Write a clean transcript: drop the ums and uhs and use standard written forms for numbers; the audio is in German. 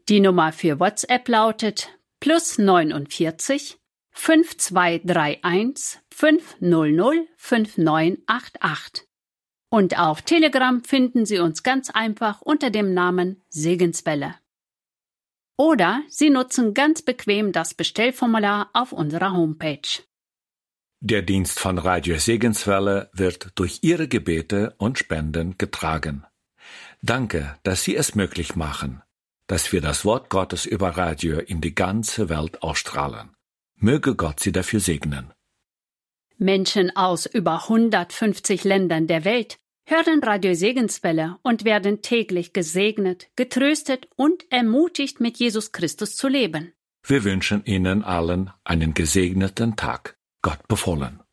Die Nummer für WhatsApp lautet +49 5231 500 5988. Und auf Telegram finden Sie uns ganz einfach unter dem Namen Segenswelle. Oder Sie nutzen ganz bequem das Bestellformular auf unserer Homepage. Der Dienst von Radio Segenswelle wird durch Ihre Gebete und Spenden getragen. Danke, dass Sie es möglich machen, dass wir das Wort Gottes über Radio in die ganze Welt ausstrahlen. Möge Gott Sie dafür segnen. Menschen aus über 150 Ländern der Welt hören Radio Segenswelle und werden täglich gesegnet, getröstet und ermutigt, mit Jesus Christus zu leben. Wir wünschen Ihnen allen einen gesegneten Tag. Gott befohlen.